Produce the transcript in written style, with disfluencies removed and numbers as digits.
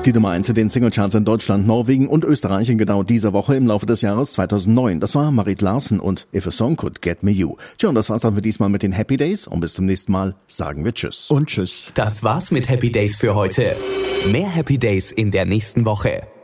Die Nummer 1 in den Singlecharts in Deutschland, Norwegen und Österreich in genau dieser Woche im Laufe des Jahres 2009. Das war Marit Larsen und If a Song Could Get Me You. Tja, und das war's dann für diesmal mit den Happy Days und bis zum nächsten Mal sagen wir Tschüss. Und Tschüss. Das war's mit Happy Days für heute. Mehr Happy Days in der nächsten Woche.